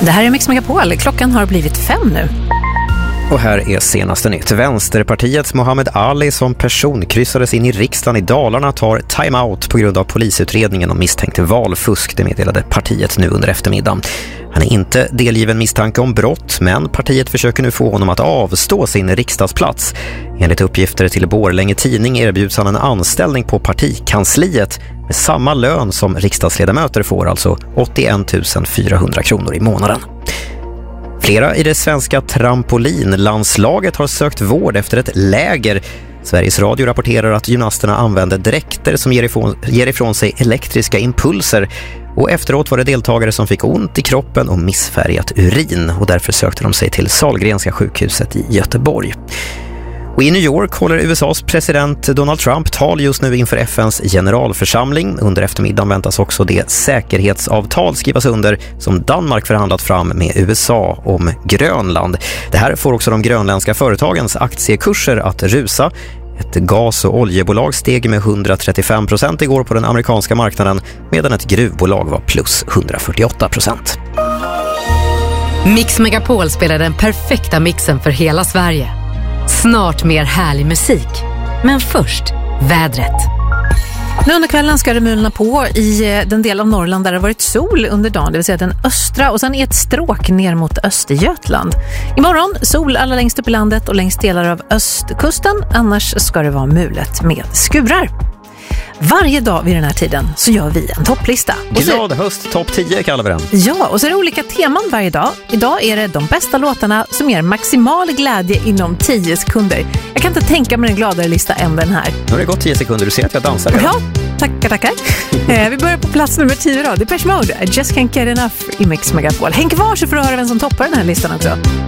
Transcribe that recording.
Det här är Mix Megapol. Klockan har blivit 5 nu. Och här är senaste nytt. Vänsterpartiets Mohammed Ali som personkryssades in i riksdagen i Dalarna tar time-out på grund av polisutredningen om misstänkt valfusk. Det meddelade partiet nu under eftermiddagen. Han är inte delgiven misstanke om brott, men partiet försöker nu få honom att avstå sin riksdagsplats. Enligt uppgifter till Borlänge Tidning erbjuds han en anställning på partikansliet med samma lön som riksdagsledamöter får, alltså 81 400 kronor i månaden. Flera i det svenska trampolinlandslaget har sökt vård efter ett läger. Sveriges Radio rapporterar att gymnasterna använder dräkter som ger ifrån sig elektriska impulser. Och efteråt var det deltagare som fick ont i kroppen och missfärgat urin. Och därför sökte de sig till Sahlgrenska sjukhuset i Göteborg. Och i New York håller USAs president Donald Trump tal just nu inför FNs generalförsamling. Under eftermiddagen väntas också det säkerhetsavtal skrivas under som Danmark förhandlat fram med USA om Grönland. Det här får också de grönländska företagens aktiekurser att rusa. Ett gas- och oljebolag steg med 135% igår på den amerikanska marknaden, medan ett gruvbolag var plus 148%. Mix Megapol spelar den perfekta mixen för hela Sverige. Snart mer härlig musik. Men först, vädret. Nu under kvällen ska det mulna på i den del av Norrland där det har varit sol under dagen, det vill säga den östra, och sen i ett stråk ner mot Östergötland. Imorgon sol alla längst upp i landet och längst delar av östkusten, annars ska det vara mulet med skurar. Varje dag vid den här tiden så gör vi en topplista. Glad höst, topp 10 kallar vi den. Ja, och så är det olika teman varje dag. Idag är det de bästa låtarna som ger maximal glädje inom 10 sekunder. Jag kan inte tänka mig en gladare lista än den här. Nu har det gått 10 sekunder, du ser att jag dansar redan. Ja, tackar. Vi börjar på plats nummer 10 då. Depeche Mode, I Just Can't Get Enough i Mix Megapol. Häng kvar så får du höra vem som toppar den här listan också.